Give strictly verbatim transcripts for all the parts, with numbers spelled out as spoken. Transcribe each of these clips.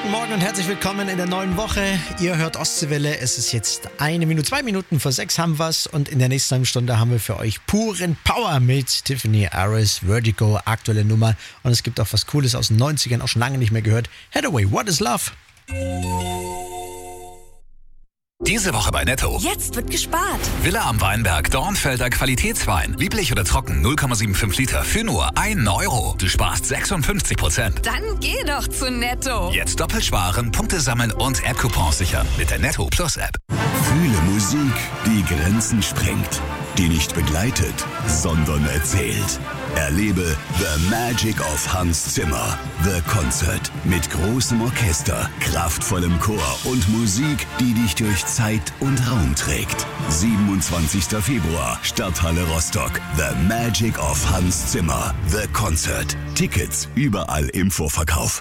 Guten Morgen und herzlich willkommen in der neuen Woche. Ihr hört Ostseewelle. Es ist jetzt eine Minute, zwei Minuten vor sechs haben wir's. Und in der nächsten halben Stunde haben wir für euch puren Power mit Tiffany Harris, Vertigo, aktuelle Nummer. Und es gibt auch was Cooles aus den neunzigern, auch schon lange nicht mehr gehört. Hathaway, What is Love? Diese Woche bei Netto. Jetzt wird gespart. Villa am Weinberg, Dornfelder Qualitätswein. Lieblich oder trocken, null Komma fünfundsiebzig Liter für nur einen Euro. Du sparst sechsundfünfzig Prozent. Dann geh doch zu Netto. Jetzt doppelt sparen, Punkte sammeln und App-Coupons sichern mit der Netto Plus App. Fühle Musik, die Grenzen sprengt. Die nicht begleitet, sondern erzählt. Erlebe The Magic of Hans Zimmer. The Concert. Mit großem Orchester, kraftvollem Chor und Musik, die dich durch Zeit und Raum trägt. siebenundzwanzigster Februar, Stadthalle Rostock. The Magic of Hans Zimmer. The Concert. Tickets überall im Vorverkauf.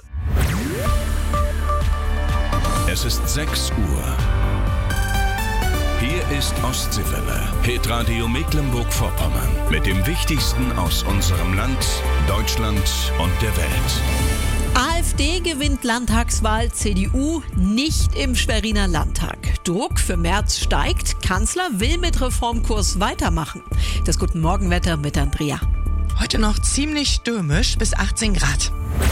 Es ist sechs Uhr. Hier ist Ostseewelle, Hitradio Mecklenburg-Vorpommern. Mit dem Wichtigsten aus unserem Land, Deutschland und der Welt. AfD gewinnt Landtagswahl, C D U nicht im Schweriner Landtag. Druck für Merz steigt, Kanzler will mit Reformkurs weitermachen. Das Guten Morgenwetter mit Andrea. Heute noch ziemlich stürmisch bis achtzehn Grad.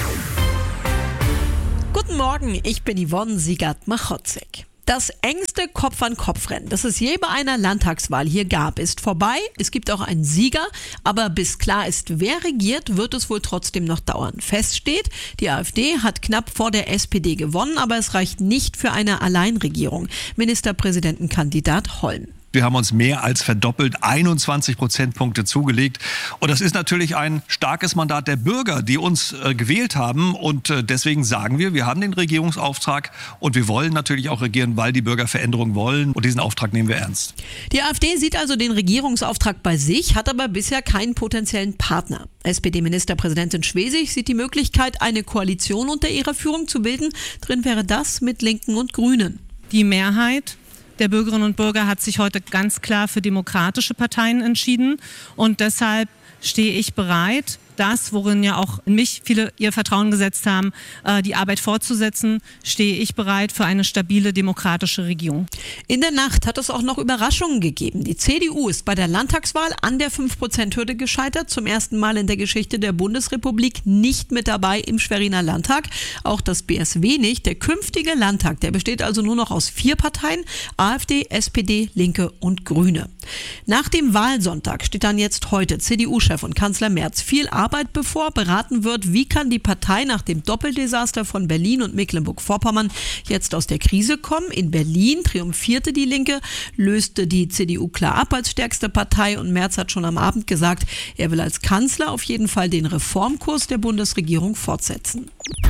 Guten Morgen, ich bin Yvonne Siegert-Machotzek. Das engste Kopf-an-Kopf-Rennen, das es je bei einer Landtagswahl hier gab, ist vorbei. Es gibt auch einen Sieger, aber bis klar ist, wer regiert, wird es wohl trotzdem noch dauern. Fest steht, die AfD hat knapp vor der S P D gewonnen, aber es reicht nicht für eine Alleinregierung. Ministerpräsidentenkandidat Holm. Wir haben uns mehr als verdoppelt, einundzwanzig Prozentpunkte zugelegt. Und das ist natürlich ein starkes Mandat der Bürger, die uns äh, gewählt haben. Und äh, deswegen sagen wir, wir haben den Regierungsauftrag und wir wollen natürlich auch regieren, weil die Bürger Veränderung wollen. Und diesen Auftrag nehmen wir ernst. Die AfD sieht also den Regierungsauftrag bei sich, hat aber bisher keinen potenziellen Partner. S P D-Ministerpräsidentin Schwesig sieht die Möglichkeit, eine Koalition unter ihrer Führung zu bilden. Drin wäre das mit Linken und Grünen. Die Mehrheit der Bürgerinnen und Bürger hat sich heute ganz klar für demokratische Parteien entschieden und deshalb stehe ich bereit, das, worin ja auch in mich viele ihr Vertrauen gesetzt haben, die Arbeit fortzusetzen, stehe ich bereit für eine stabile demokratische Regierung. In der Nacht hat es auch noch Überraschungen gegeben. Die C D U ist bei der Landtagswahl an der fünf Prozent Hürde gescheitert. Zum ersten Mal in der Geschichte der Bundesrepublik nicht mit dabei im Schweriner Landtag. Auch das B S W nicht. Der künftige Landtag, der besteht also nur noch aus vier Parteien: AfD, S P D, Linke und Grüne. Nach dem Wahlsonntag steht dann jetzt heute C D U-Chef und Kanzler Merz viel Arbeit bevor. Beraten wird, wie kann die Partei nach dem Doppeldesaster von Berlin und Mecklenburg-Vorpommern jetzt aus der Krise kommen. In Berlin triumphierte die Linke, löste die C D U klar ab als stärkste Partei und Merz hat schon am Abend gesagt, er will als Kanzler auf jeden Fall den Reformkurs der Bundesregierung fortsetzen.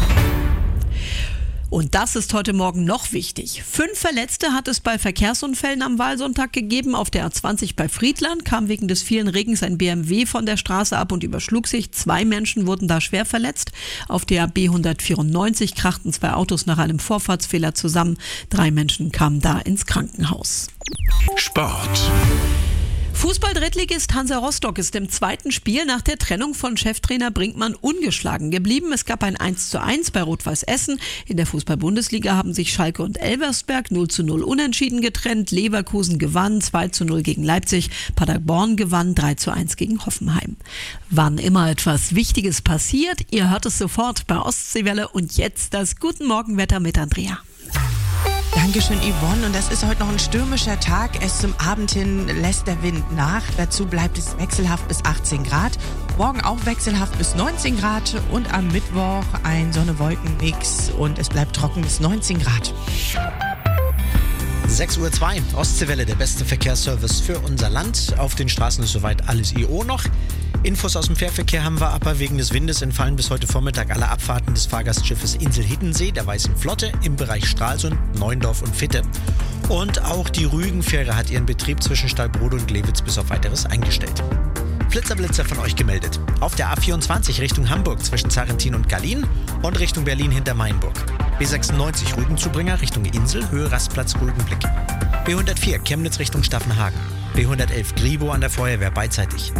Und das ist heute Morgen noch wichtig. Fünf Verletzte hat es bei Verkehrsunfällen am Wahlsonntag gegeben. Auf der A zwanzig bei Friedland kam wegen des vielen Regens ein B M W von der Straße ab und überschlug sich. Zwei Menschen wurden da schwer verletzt. Auf der B hundertvierundneunzig krachten zwei Autos nach einem Vorfahrtsfehler zusammen. Drei Menschen kamen da ins Krankenhaus. Sport. Fußball-Drittligist Hansa Rostock ist im zweiten Spiel nach der Trennung von Cheftrainer Brinkmann ungeschlagen geblieben. Es gab ein eins zu eins bei Rot-Weiß Essen. In der Fußball-Bundesliga haben sich Schalke und Elversberg null zu null unentschieden getrennt. Leverkusen gewann zwei zu null gegen Leipzig. Paderborn gewann drei zu eins gegen Hoffenheim. Wann immer etwas Wichtiges passiert, ihr hört es sofort bei Ostseewelle. Und jetzt das Guten Morgenwetter mit Andrea. Dankeschön, Yvonne. Und das ist heute noch ein stürmischer Tag. Erst zum Abend hin lässt der Wind nach. Dazu bleibt es wechselhaft bis achtzehn Grad. Morgen auch wechselhaft bis neunzehn Grad. Und am Mittwoch ein Sonne-Wolken-Mix. Und es bleibt trocken bis neunzehn Grad. sechs Uhr zwei, Ostseewelle, der beste Verkehrsservice für unser Land. Auf den Straßen ist soweit alles I O noch. Infos aus dem Fährverkehr haben wir, aber wegen des Windes entfallen bis heute Vormittag alle Abfahrten des Fahrgastschiffes Insel Hiddensee, der Weißen Flotte, im Bereich Stralsund, Neuendorf und Fitte. Und auch die Rügenfähre hat ihren Betrieb zwischen Stallbrode und Glewitz bis auf Weiteres eingestellt. Blitzerblitzer von euch gemeldet. Auf der A vierundzwanzig Richtung Hamburg zwischen Zarentin und Gallien und Richtung Berlin hinter Mainburg. B sechsundneunzig Rügenzubringer Richtung Insel, Höhe Rastplatz Guldenblick. B hundertvier Chemnitz Richtung Staffenhagen. B hundertelf Gribo an der Feuerwehr beidseitig. B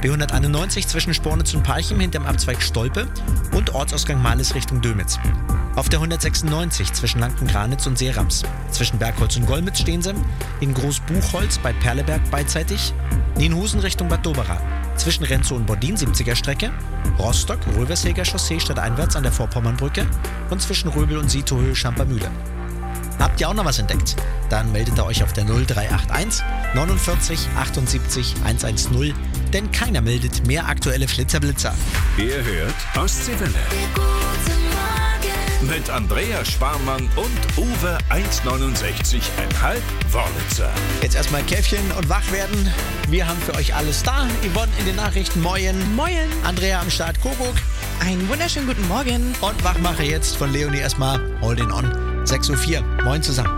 B hunderteinundneunzig zwischen Spornitz und Parchim hinterm Abzweig Stolpe und Ortsausgang Mahles Richtung Dömitz. Auf der hundertsechsundneunzig zwischen Lanken-Granitz und Seerams. Zwischen Bergholz und Golmitz stehen sie. In Großbuchholz bei Perleberg beidseitig. Nienhusen Richtung Bad Doberan. Zwischen Renzow und Bordin siebziger Strecke. Rostock, Röversheger Chaussee stadteinwärts an der Vorpommernbrücke. Und zwischen Röbel und Sietohöhe Schampermühle. Habt ihr auch noch was entdeckt? Dann meldet ihr euch auf der null drei acht eins neunundvierzig achtundsiebzig hundertzehn, denn keiner meldet mehr aktuelle Flitzerblitzer. Ihr hört Ostseewelle. Mit Andreas Sparmann und Uwe eins neunundsechzig Komma fünf Wörlitzer. Jetzt erstmal Käffchen und wach werden. Wir haben für euch alles da. Yvonne in den Nachrichten. Moin. Moin. Andrea am Start. Kuckuck. Einen wunderschönen guten Morgen. Und Wachmache jetzt von Leonie erstmal Hold it on. sechs Uhr vier. Moin zusammen.